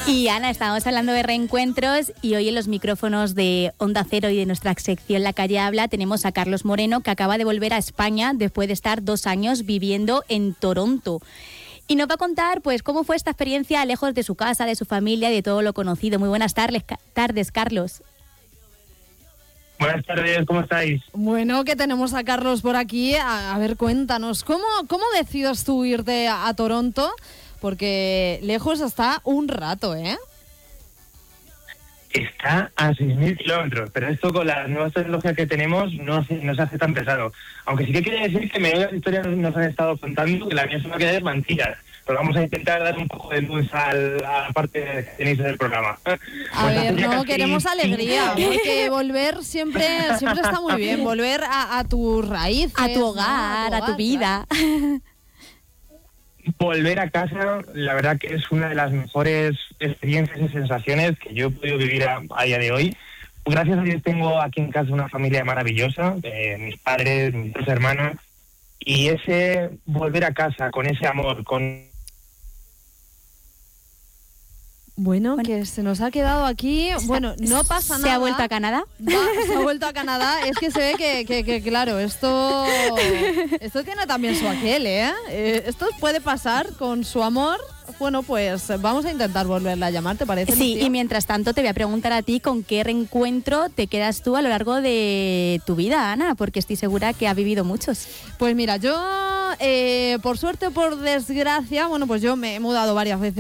Y Ana, estábamos hablando de reencuentros y hoy en los micrófonos de Onda Cero y de nuestra sección La Calle Habla tenemos a Carlos Moreno, que acaba de volver a España después de estar 2 años viviendo en Toronto. Y nos va a contar pues cómo fue esta experiencia lejos de su casa, de su familia y de todo lo conocido. Muy buenas tardes, Carlos. Buenas tardes, ¿cómo estáis? Bueno, que tenemos a Carlos por aquí. A ver, cuéntanos, ¿cómo decides tú irte a Toronto? Porque lejos está un rato, ¿eh? Está a 6.000 kilómetros, pero esto con las nuevas tecnologías que tenemos no se hace tan pesado. Aunque sí que quiere decir que menudas historias nos han estado contando, que la mía se va a quedar mentiras. Pero vamos a intentar dar un poco de luz a la parte que tenéis del programa. A ver, no, queremos alegría, porque volver siempre está muy bien. Volver a tus raíces, a tu hogar, a tu vida. Claro. Volver a casa, la verdad que es una de las mejores experiencias y sensaciones que yo he podido vivir a día de hoy. Gracias a Dios tengo aquí en casa una familia maravillosa, mis padres, mis 2 hermanos, y ese volver a casa con ese amor, con... Bueno, que se nos ha quedado aquí. Bueno, no pasa nada. ¿Se ha vuelto a Canadá? Se ha vuelto a Canadá. Es que se ve que claro, esto tiene también su aquel, ¿eh? Esto puede pasar con su amor. Bueno, pues vamos a intentar volverla a llamar, ¿te parece? Sí, Lucía? y mientras tanto te voy a preguntar a ti con qué reencuentro te quedas tú a lo largo de tu vida, Ana, porque estoy segura que has vivido muchos. Pues mira, yo, por suerte o por desgracia, bueno, pues yo me he mudado varias veces